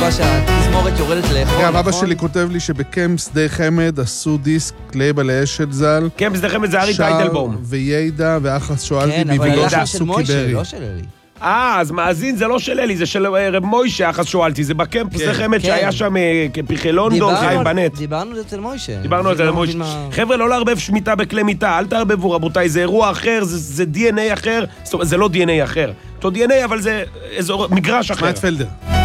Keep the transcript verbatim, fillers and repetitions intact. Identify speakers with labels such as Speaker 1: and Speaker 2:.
Speaker 1: אמרה שהתזמורת יורדת לאכול,
Speaker 2: נכון? אבא שלי כותב לי שבקמפ שדה חמד עשו דיסק לייבל לאשת זל.
Speaker 3: קמפ שדה חמד זה ארי טייטלבום.
Speaker 2: וידע, ואחס שואלתי
Speaker 1: כן, אבל
Speaker 2: ביבילות
Speaker 1: הלחן של
Speaker 2: סוכי
Speaker 1: מוישה,
Speaker 2: ברי.
Speaker 1: לא של אלי.
Speaker 3: אה, אז מאזין זה לא של אלי, זה של רב מוישה, אחס שואלתי, זה בקמפ שדה חמד שהיה שם כפרחי לונדון, חיים בנט.
Speaker 1: דיברנו על זה אצל מוישה.
Speaker 3: דיברנו על זה אצל מוישה. חבר'ה, לא לערבב שמיטה בכלי מיטה, אל תערבבו רבותיי, זה אירוע אחר, זה די אן איי אחר, זאת אומרת, זה לא די אן איי אחר. אותו די אן איי, אבל זה מגרש אחר.
Speaker 2: מייטפלדר.